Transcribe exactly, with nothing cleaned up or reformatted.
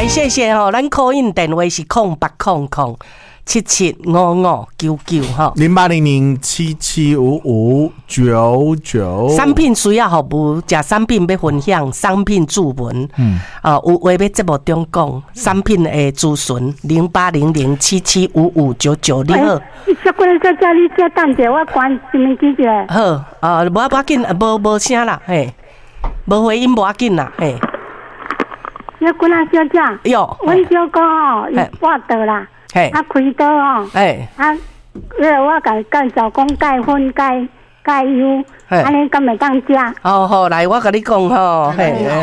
来谢谢吼，咱 call in 电话是空八空空七七五五九九哈， 零八零零七七五五九九。 产品需要服务，假产品要分享，商品注文，嗯，啊，有话要节目中讲，产品的咨询零八零零七七五五九九。你好， 小姑娘小姐，你再等一下，我关什么机者？ 好，啊，无要紧，无无声啦，嘿，无回音无要紧啦，嘿。 小姑娘小姐， 哟， 阮小哥哦，伊挂倒啦。啊，开刀哦！哎，啊，我甲介绍讲钙粉、钙钙油，安尼敢会当食？ 哦好，来，我甲你讲吼，嘿。